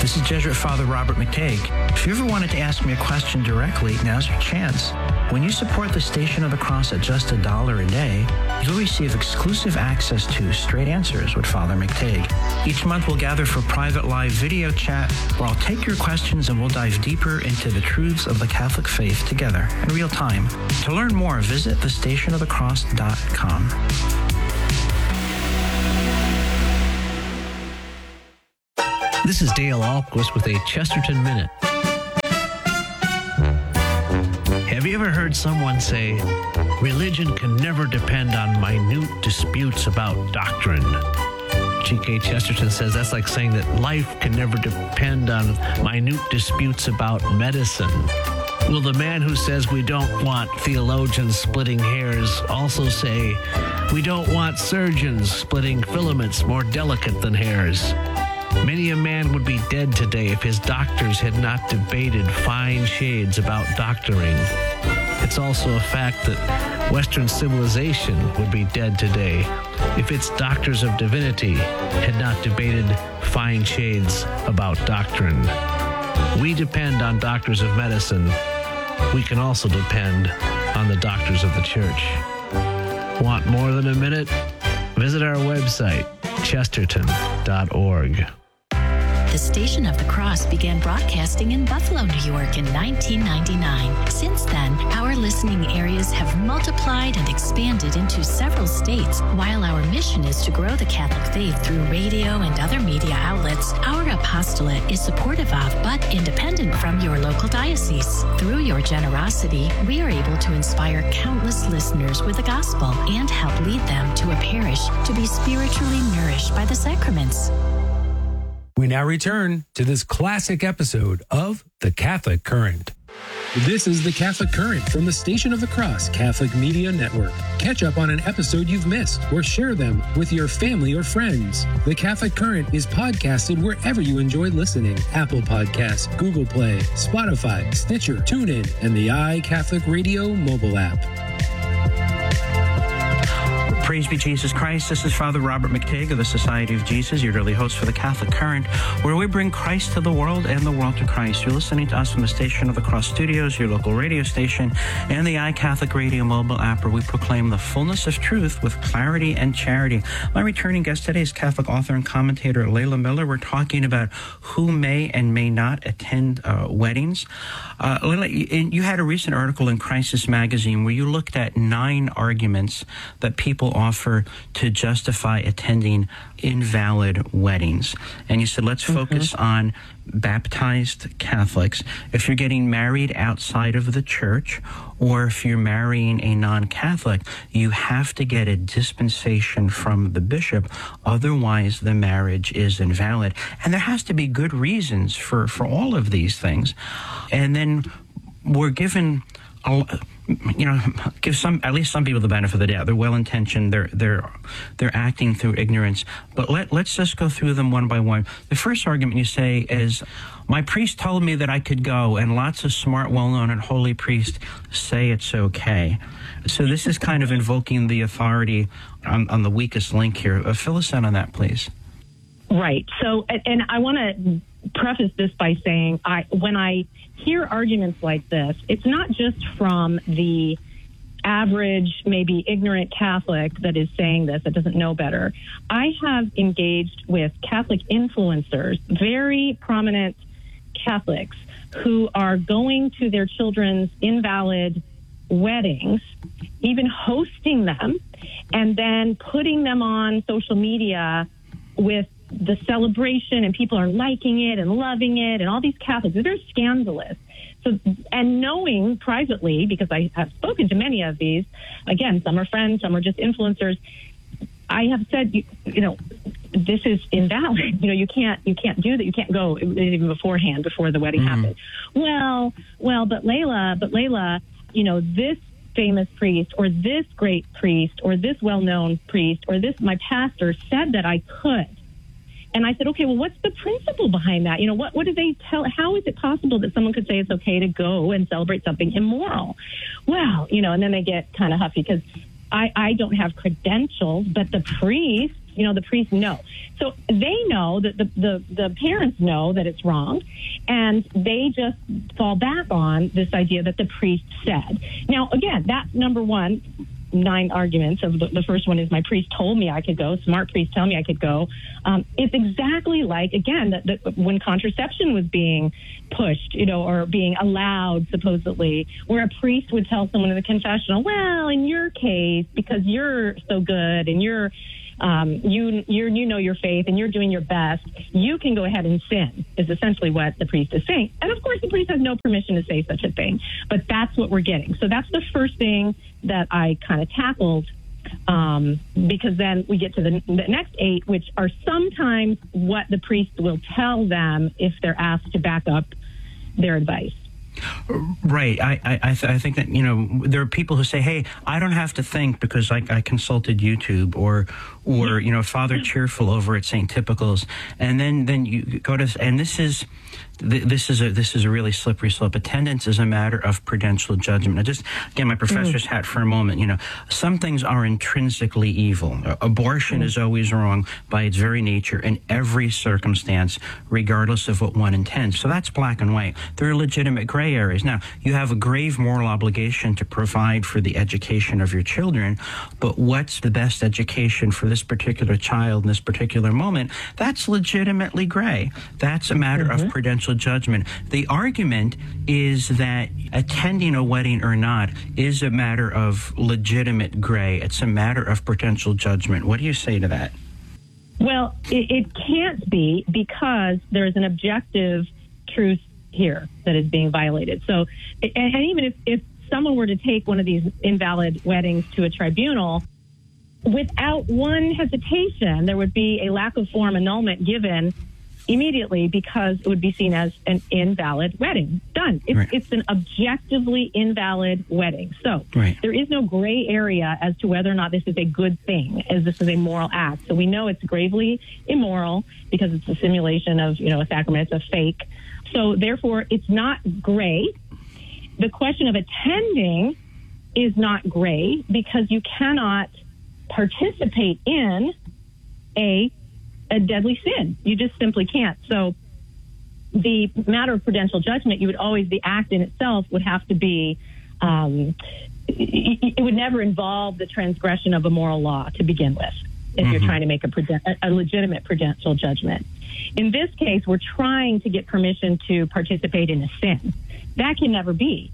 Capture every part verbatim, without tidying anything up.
This is Jesuit Father Robert McTague. If you ever wanted to ask me a question directly, now's your chance. When you support the Station of the Cross at just a dollar a day, you'll receive exclusive access to Straight Answers with Father McTague. Each month we'll gather for private live video chat where I'll take your questions and we'll dive deeper into the truths of the Catholic faith together in real time. To learn more, visit the station of the cross dot com. This is Dale Alquist with a Chesterton Minute. Have you ever heard someone say, religion can never depend on minute disputes about doctrine? G K Chesterton says that's like saying that life can never depend on minute disputes about medicine. Will the man who says we don't want theologians splitting hairs also say we don't want surgeons splitting filaments more delicate than hairs? Many a man would be dead today if his doctors had not debated fine shades about doctoring. It's also a fact that Western civilization would be dead today if its doctors of divinity had not debated fine shades about doctrine. We depend on doctors of medicine. We can also depend on the doctors of the church. Want more than a minute? Visit our website, chesterton dot org. The Station of the Cross began broadcasting in Buffalo, New York in nineteen ninety-nine. Since then, our listening areas have multiplied and expanded into several states. While our mission is to grow the Catholic faith through radio and other media outlets, our apostolate is supportive of but independent from your local diocese. Through your generosity, we are able to inspire countless listeners with the gospel and help lead them to a parish to be spiritually nourished by the sacraments. We now return to this classic episode of The Catholic Current. This is The Catholic Current from the Station of the Cross Catholic Media Network. Catch up on an episode you've missed or share them with your family or friends. The Catholic Current is podcasted wherever you enjoy listening. Apple Podcasts, Google Play, Spotify, Stitcher, TuneIn, and the iCatholic Radio mobile app. Praise be Jesus Christ. This is Father Robert McTague of the Society of Jesus, your daily host for the Catholic Current, where we bring Christ to the world and the world to Christ. You're listening to us from the Station of the Cross Studios, your local radio station, and the iCatholic Radio mobile app, where we proclaim the fullness of truth with clarity and charity. My returning guest today is Catholic author and commentator Leila Miller. We're talking about who may and may not attend uh, weddings. Uh, Leila, you had a recent article in Crisis Magazine where you looked at nine arguments that people offer to justify attending invalid weddings. And you said, let's focus mm-hmm. on baptized Catholics. If you're getting married outside of the church, or if you're marrying a non-Catholic, you have to get a dispensation from the bishop. Otherwise, the marriage is invalid. And there has to be good reasons for, for all of these things. And then we're given a, you know, give some, at least some people the benefit of the doubt. They're well-intentioned. They're they're they're acting through ignorance. But let let's just go through them one by one. The first argument you say is, my priest told me that I could go, and lots of smart, well-known, and holy priests say it's okay. So this is kind of invoking the authority on, on the weakest link here. Uh, fill us in on that, please. Right. So, and, and I want to preface this by saying, I when I hear arguments like this, it's not just from the average, maybe ignorant Catholic that is saying this, that doesn't know better. I have engaged with Catholic influencers, very prominent Catholics, who are going to their children's invalid weddings, even hosting them, and then putting them on social media with the celebration, and people are liking it and loving it, and all these Catholics. They're scandalous. So, and knowing privately, because I have spoken to many of these, again, some are friends, some are just influencers, I have said, you, you know, this is invalid. You know, you can't, you can't do that. You can't go even beforehand, before the wedding mm-hmm. happens. Well, well, but Leila, but Leila, you know, this famous priest, or this great priest, or this well-known priest, or this, my pastor said that I could. And I said, okay, well, what's the principle behind that? You know, what, what do they tell? How is it possible that someone could say it's okay to go and celebrate something immoral? Well, you know, and then they get kind of huffy because I, I don't have credentials, but the priest You know, the priests know. So they know that the, the, the parents know that it's wrong, and they just fall back on this idea that the priest said. Now, again, that's number one. Nine arguments of the, the first one is my priest told me I could go. Smart priests tell me I could go. Um, it's exactly like, again, that, that when contraception was being pushed, you know, or being allowed supposedly, where a priest would tell someone in the confessional, well, in your case, because you're so good and you're Um, you you you know your faith and you're doing your best, you can go ahead and sin, is essentially what the priest is saying. And of course, the priest has no permission to say such a thing, but that's what we're getting. So that's the first thing that I kind of tackled, um, because then we get to the, the next eight, which are sometimes what the priest will tell them if they're asked to back up their advice. Right. I I, I, th- I think that, you know, there are people who say, hey, I don't have to think because I, I consulted YouTube, or, or you know, Father Cheerful over at Saint Typicals. And then, then you go to, and this is, this is a this is a really slippery slope. Attendance is a matter of prudential judgment. I just, again, my professor's mm. hat for a moment. You know, some things are intrinsically evil. Abortion mm. is always wrong by its very nature in every circumstance, regardless of what one intends. So that's black and white. There are legitimate gray areas. Now, you have a grave moral obligation to provide for the education of your children, but what's the best education for this particular child in this particular moment? That's legitimately gray. That's a matter mm-hmm. of prudential judgment. The argument is that attending a wedding or not is a matter of legitimate gray. It's a matter of prudential judgment. What do you say to that? Well, it, it can't be, because there's an objective truth here that is being violated. So, and, and even if, if someone were to take one of these invalid weddings to a tribunal, without one hesitation, there would be a lack of form annulment given immediately, because it would be seen as an invalid wedding. Done. It's, right. it's an objectively invalid wedding. So right. there is no gray area as to whether or not this is a good thing, as this is a moral act. So we know it's gravely immoral because it's a simulation of, you know, a sacrament. It's a fake. So therefore, it's not gray. The question of attending is not gray, because you cannot participate in a a deadly sin. You just simply can't. So the matter of prudential judgment, you would always, the act in itself would have to be, um, it, it would never involve the transgression of a moral law to begin with, if mm-hmm. you're trying to make a, pruden- a legitimate prudential judgment. In this case, we're trying to get permission to participate in a sin. That can never be.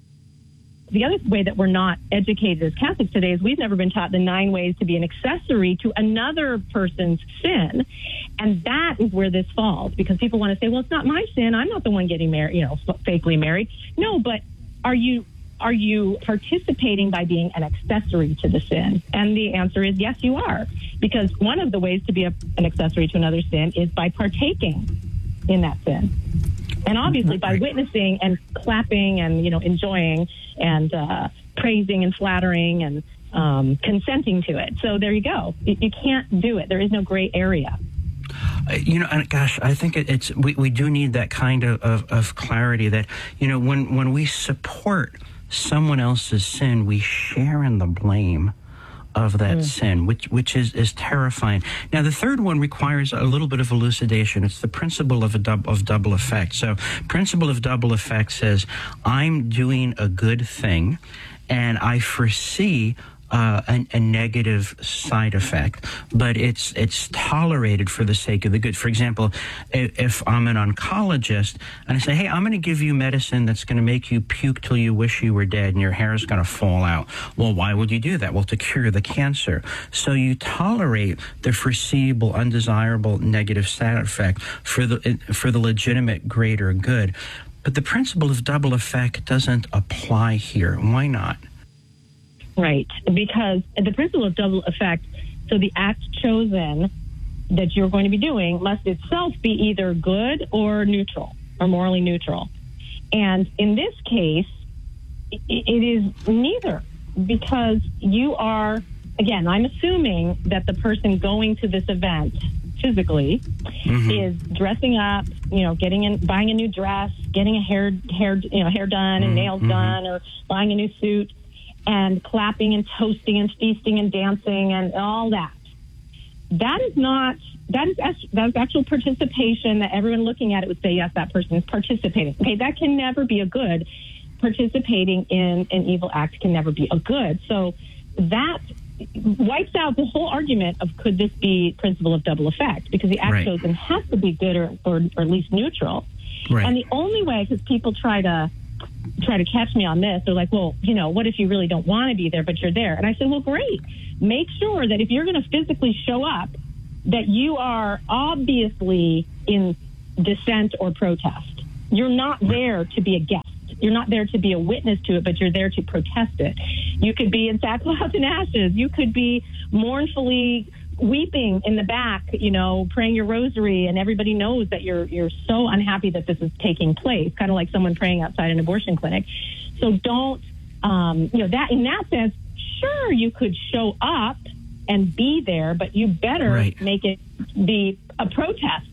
The other way that we're not educated as Catholics today is we've never been taught the nine ways to be an accessory to another person's sin. And that is where this falls, because people want to say, well, it's not my sin. I'm not the one getting married, you know, fakely married. No, but are you are you participating by being an accessory to the sin? And the answer is yes, you are. Because one of the ways to be a, an accessory to another sin is by partaking in that sin. And obviously by witnessing and clapping and, you know, enjoying and uh, praising and flattering and um, consenting to it. So there you go. You, you can't do it. There is no gray area. Uh, you know, and gosh, I think it, it's we, we do need that kind of, of, of clarity that, you know, when, when we support someone else's sin, we share in the blame of that mm. sin, which which is, is terrifying. Now, the third one requires a little bit of elucidation. It's the principle of a dub, of double effect. So, principle of double effect says, I'm doing a good thing, and I foresee Uh, a, a negative side effect, but it's it's tolerated for the sake of the good. For example, if, if I'm an oncologist and I say, hey, I'm going to give you medicine that's going to make you puke till you wish you were dead and your hair is going to fall out. Well, why would you do that? Well, to cure the cancer. So you tolerate the foreseeable, undesirable negative side effect for the for the legitimate greater good. But the principle of double effect doesn't apply here. Why not? Right, because the principle of double effect, so the act chosen that you're going to be doing must itself be either good or neutral, or morally neutral. And in this case, it is neither, because you are, again, I'm assuming that the person going to this event physically mm-hmm. is dressing up, you know, getting in, buying a new dress, getting a hair, hair, you know, hair done and nails mm-hmm. done, or buying a new suit, and clapping and toasting and feasting and dancing and all that. that is not, that is, that is actual participation that everyone looking at it would say, yes, that person is participating. Okay, that can never be a good. Participating in an evil act can never be a good. So that wipes out the whole argument of could this be principle of double effect, because the act Right. chosen has to be good or, or, or at least neutral. Right. And the only way, because people try to try to catch me on this, they're like, well, you know, what if you really don't want to be there, but you're there? And I said, well, great. Make sure that if you're going to physically show up, that you are obviously in dissent or protest. You're not there to be a guest. You're not there to be a witness to it, but you're there to protest it. You could be in sackcloth and ashes. You could be mournfully weeping in the back, you know, praying your rosary, and everybody knows that you're you're so unhappy that this is taking place, kind of like someone praying outside an abortion clinic. So don't, um, you know, that in that sense, sure, you could show up and be there, but you better Right. make it be a protest,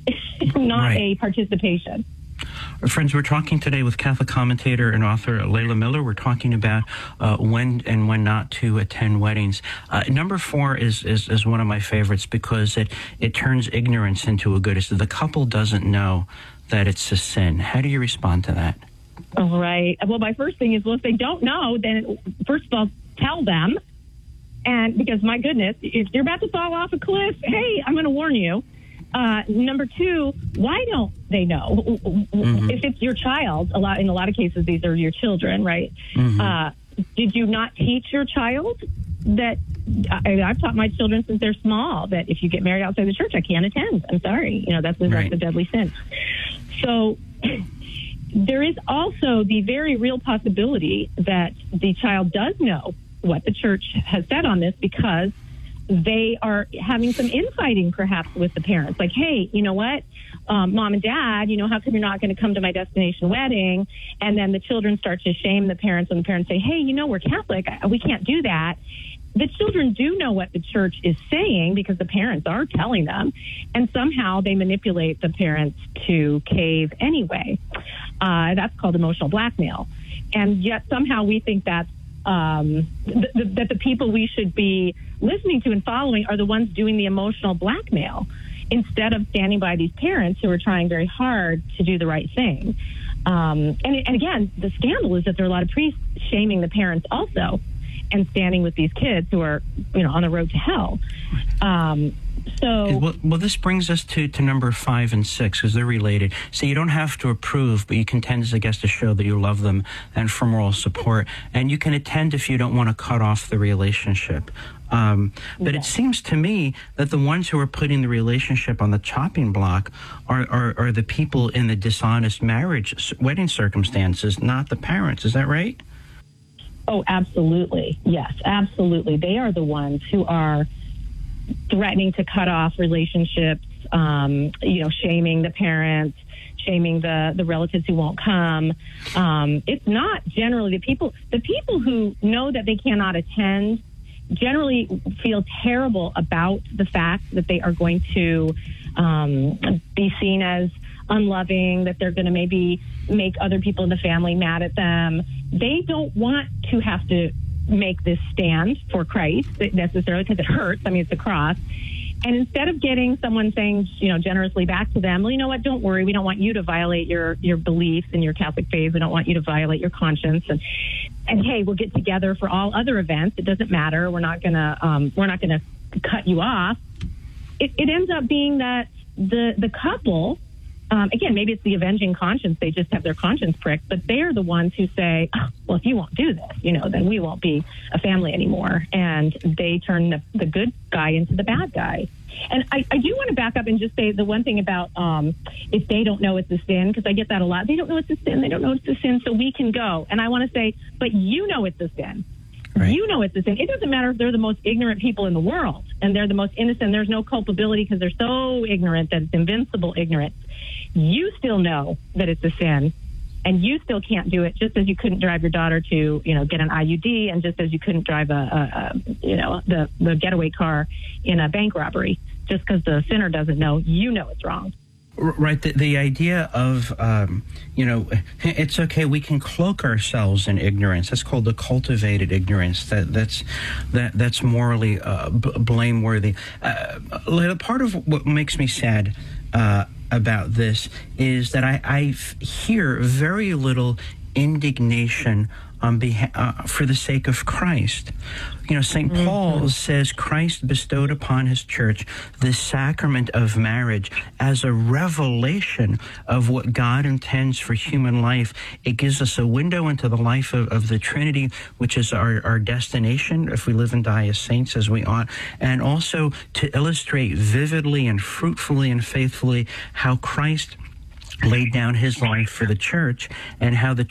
not Right. a participation. Friends, we're talking today with Catholic commentator and author Layla Miller. We're talking about uh, when and when not to attend weddings. Uh, number four is, is, is one of my favorites because it, it turns ignorance into a good. It's the couple doesn't know that it's a sin. How do you respond to that? All right. Well, my first thing is, well, if they don't know, then first of all, tell them. And because, my goodness, if you're about to fall off a cliff, hey, I'm going to warn you. Uh, number two, why don't they know? Mm-hmm. If it's your child, a lot in a lot of cases, these are your children, right? Mm-hmm. Uh, did you not teach your child that? I, I've taught my children since they're small that if you get married outside the church, I can't attend. I'm sorry, you know that's, that's right. a deadly sin. So there is also the very real possibility that the child does know what the church has said on this because they are having some infighting perhaps with the parents. Like, hey, you know what, um, mom and dad, you know, how come you're not going to come to my destination wedding? And then the children start to shame the parents, and the parents say, hey, you know, we're Catholic. We can't do that. The children do know what the church is saying because the parents are telling them, and somehow they manipulate the parents to cave anyway. Uh, that's called emotional blackmail. And yet somehow we think that's um, th- th- that the people we should be listening to and following are the ones doing the emotional blackmail instead of standing by these parents who are trying very hard to do the right thing. Um, and, and again, the scandal is that there are a lot of priests shaming the parents also and standing with these kids who are, you know, on the road to hell. Um, so, well, well, this brings us to, to number five and six because they're related. So you don't have to approve, but you can attend as a guest to show that you love them and for moral support. And you can attend if you don't want to cut off the relationship. Um, but yeah. It seems to me that the ones who are putting the relationship on the chopping block are, are, are the people in the dishonest marriage, wedding circumstances, not the parents. Is that right? Oh, absolutely. Yes, absolutely. They are the ones who are threatening to cut off relationships, um, you know, shaming the parents, shaming the, the relatives who won't come. Um, it's not generally the people, the people who know that they cannot attend generally feel terrible about the fact that they are going to um, be seen as unloving, that they're going to maybe make other people in the family mad at them. They don't want to have to make this stand for Christ necessarily because it hurts. I mean, it's a cross. And instead of getting someone saying, you know, generously back to them, well, you know what, don't worry. We don't want you to violate your, your beliefs in your Catholic faith. We don't want you to violate your conscience. And, and hey, we'll get together for all other events. It doesn't matter. We're not going to, um, we're not going to cut you off. It, it ends up being that the, the couple, Um, again, maybe it's the avenging conscience. They just have their conscience pricked, but they're the ones who say, oh, well, if you won't do this, you know, then we won't be a family anymore. And they turn the, the good guy into the bad guy. And I, I do want to back up and just say the one thing about um, if they don't know it's a sin, because I get that a lot. They don't know it's a sin. They don't know it's a sin, so we can go. And I want to say, but you know it's a sin. Right. You know it's a sin. It doesn't matter if they're the most ignorant people in the world and they're the most innocent. There's no culpability because they're so ignorant that it's invincible ignorance. You still know that it's a sin, and you still can't do it, just as you couldn't drive your daughter to, you know, get an I U D, and just as you couldn't drive a, a, a you know, the, the getaway car in a bank robbery. Just because the sinner doesn't know, you know it's wrong. Right. The, the idea of, um, you know, it's okay, we can cloak ourselves in ignorance. That's called the cultivated ignorance. That That's that that's morally uh, b- blameworthy. Uh, part of what makes me sad uh, about this is that I, I f- hear very little indignation on behalf, uh, for the sake of Christ. You know, Saint Mm-hmm. Paul says Christ bestowed upon his church the sacrament of marriage as a revelation of what God intends for human life. It gives us a window into the life of, of the Trinity, which is our, our destination if we live and die as saints as we ought, and also to illustrate vividly and fruitfully and faithfully how Christ laid down his life for the church and how the